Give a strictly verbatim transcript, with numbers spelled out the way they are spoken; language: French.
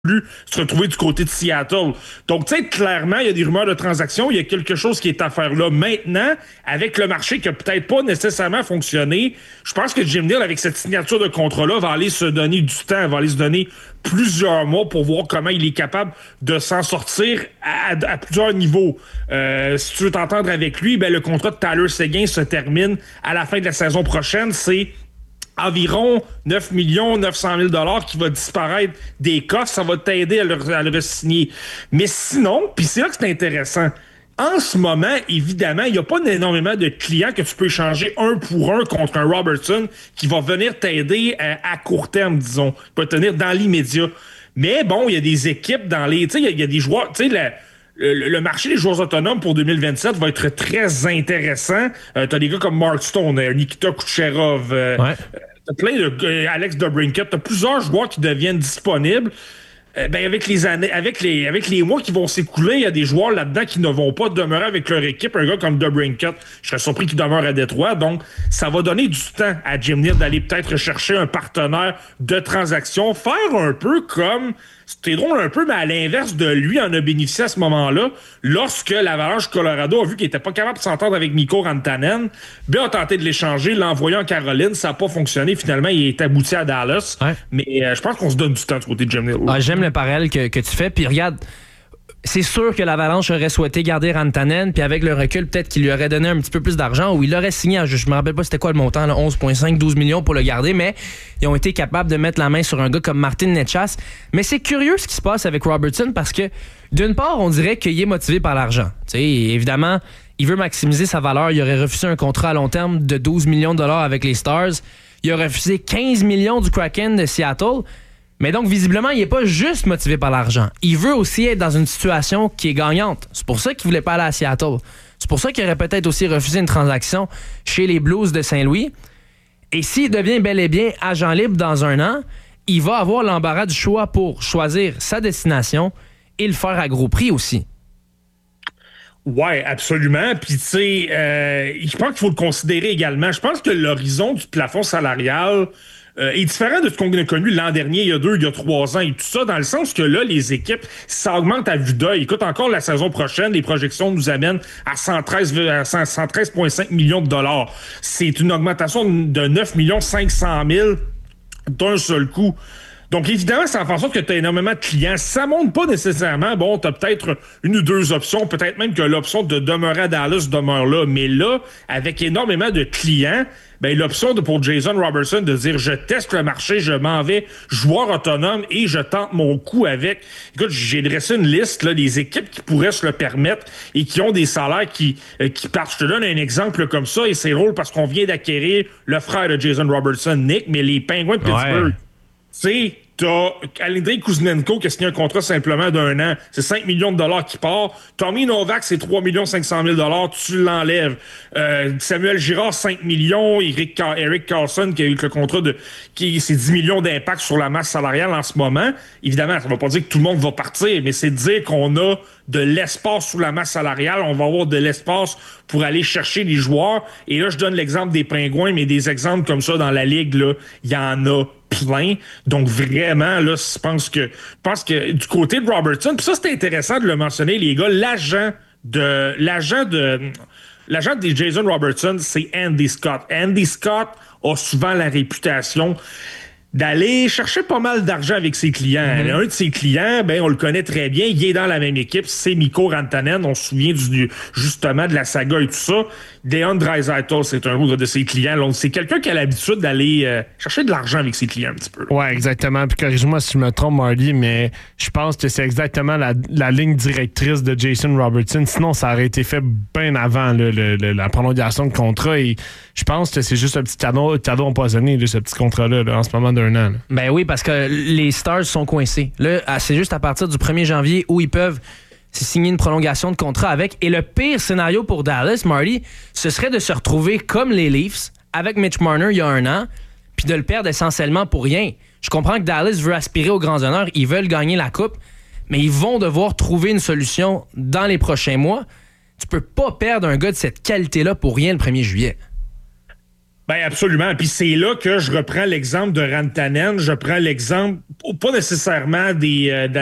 plus se retrouver du côté de Seattle. Donc, tu sais, clairement, il y a des rumeurs de transactions. Il y a quelque chose qui est à faire là. Maintenant, avec le marché qui a peut-être pas nécessairement fonctionné, je pense que Jim Neal, avec cette signature de contrat-là, va aller se donner du temps, va aller se donner plusieurs mois pour voir comment il est capable de s'en sortir à, à, à plusieurs niveaux. Euh, si tu veux t'entendre avec lui, ben, le contrat de Tyler Seguin se termine à la fin de la saison prochaine. C'est environ neuf millions neuf cent mille dollars qui va disparaître des coffres. Ça va t'aider à le, à le re-signer. Mais sinon, puis c'est là que c'est intéressant, en ce moment, évidemment, il n'y a pas énormément de clients que tu peux échanger un pour un contre un Robertson qui va venir t'aider à, à court terme, disons, qui va te tenir dans l'immédiat. Mais bon, il y a des équipes dans les... Tu sais, il y, y a des joueurs... Tu sais, la... Le, le marché des joueurs autonomes pour deux mille vingt-sept va être très intéressant. Euh, t'as des gars comme Mark Stone, euh, Nikita Kucherov, euh, ouais. euh, t'as plein de euh, Alex DeBrincat, t'as plusieurs joueurs qui deviennent disponibles. Euh, ben avec les années, avec les, avec les mois qui vont s'écouler, il y a des joueurs là-dedans qui ne vont pas demeurer avec leur équipe. Un gars comme DeBrincat, je serais surpris qu'il demeure à Détroit. Donc, ça va donner du temps à Jim Neal d'aller peut-être chercher un partenaire de transaction, faire un peu comme... C'était drôle un peu, mais à l'inverse de lui, en a bénéficié à ce moment-là, lorsque l'Avalanche Colorado a vu qu'il n'était pas capable de s'entendre avec Mikko Rantanen, ben a tenté de l'échanger, l'a envoyé en Caroline, ça n'a pas fonctionné. Finalement, il est abouti à Dallas. Ouais. Mais euh, je pense qu'on se donne du temps du côté de Jim Neal. Ah, j'aime le parallèle que, que tu fais. Puis regarde, c'est sûr que l'Avalanche aurait souhaité garder Rantanen, puis avec le recul, peut-être qu'il lui aurait donné un petit peu plus d'argent, ou il aurait signé, je me rappelle pas c'était quoi le montant, là, onze virgule cinq, douze millions pour le garder, mais ils ont été capables de mettre la main sur un gars comme Martin Necas. Mais c'est curieux ce qui se passe avec Robertson, parce que d'une part, on dirait qu'il est motivé par l'argent. Tu sais, évidemment, il veut maximiser sa valeur. Il aurait refusé un contrat à long terme de douze millions de dollars avec les Stars. Il a refusé quinze millions du Kraken de Seattle. Mais donc, visiblement, il n'est pas juste motivé par l'argent. Il veut aussi être dans une situation qui est gagnante. C'est pour ça qu'il ne voulait pas aller à Seattle. C'est pour ça qu'il aurait peut-être aussi refusé une transaction chez les Blues de Saint-Louis. Et s'il devient bel et bien agent libre dans un an, il va avoir l'embarras du choix pour choisir sa destination et le faire à gros prix aussi. Ouais, absolument. Puis, tu sais, euh, je pense qu'il faut le considérer également. Je pense que l'horizon du plafond salarial... Euh, est différent de ce qu'on a connu l'an dernier, il y a deux, il y a trois ans et tout ça, dans le sens que là, les équipes, ça augmente à vue d'œil. Écoute, encore la saison prochaine, les projections nous amènent à cent treize virgule cinq millions de dollars. C'est une augmentation de neuf millions cinq cent mille d'un seul coup. Donc, évidemment, ça fait en sorte que tu as énormément de clients. Ça monte pas nécessairement. Bon, tu as peut-être une ou deux options, peut-être même que l'option de demeurer à Dallas demeure là. Mais là, avec énormément de clients, ben l'option de, pour Jason Robertson de dire « Je teste le marché, je m'en vais joueur autonome et je tente mon coup avec ». Écoute, j'ai dressé une liste là, des équipes qui pourraient se le permettre et qui ont des salaires qui, euh, qui partent. Je te donne un exemple comme ça et c'est drôle parce qu'on vient d'acquérir le frère de Jason Robertson, Nick, mais les Penguins de Pittsburgh. Ouais. Tu sais, t'as Alexei Kuzmenko qui a signé un contrat simplement d'un an. C'est cinq millions de dollars qui part. Tommy Novak, c'est trois millions cinq cent mille dollars. Tu l'enlèves. Euh, Samuel Girard, cinq millions. Eric, Car- Eric Carlson, qui a eu le contrat de... qui c'est dix millions d'impact sur la masse salariale en ce moment. Évidemment, ça ne veut pas dire que tout le monde va partir, mais c'est de dire qu'on a de l'espace sous la masse salariale. On va avoir de l'espace pour aller chercher les joueurs. Et là, je donne l'exemple des Pingouins, mais des exemples comme ça dans la Ligue, là, il y en a plein. Donc, vraiment, là, je pense que, je pense que du côté de Robertson, puis ça, c'est intéressant de le mentionner, les gars, l'agent de, l'agent de, l'agent de Jason Robertson, c'est Andy Scott. Andy Scott a souvent la réputation d'aller chercher pas mal d'argent avec ses clients. Mm-hmm. Un de ses clients, ben on le connaît très bien, il est dans la même équipe, c'est Mikko Rantanen, on se souvient du, justement de la saga et tout ça. Leon Draisaitl, c'est un autre de ses clients. Donc, c'est quelqu'un qui a l'habitude d'aller euh, chercher de l'argent avec ses clients un petit peu. Ouais, exactement. Puis corrige-moi si je me trompe, Marty, mais je pense que c'est exactement la, la ligne directrice de Jason Robertson. Sinon, ça aurait été fait bien avant là, le, le, la prolongation de contrat. Et je pense que c'est juste un petit cadeau, cadeau empoisonné, là, ce petit contrat-là, là, en ce moment d'un an. Là. Ben oui, parce que les Stars sont coincés. Là, c'est juste à partir du premier janvier où ils peuvent signer une prolongation de contrat avec. Et le pire scénario pour Dallas, Marty, ce serait de se retrouver comme les Leafs avec Mitch Marner il y a un an, puis de le perdre essentiellement pour rien. Je comprends que Dallas veut aspirer aux grands honneurs, ils veulent gagner la coupe, mais ils vont devoir trouver une solution dans les prochains mois. Tu peux pas perdre un gars de cette qualité-là pour rien le premier juillet. Ben absolument. Puis c'est là que je reprends l'exemple de Rantanen. Je prends l'exemple, pas nécessairement des, euh, de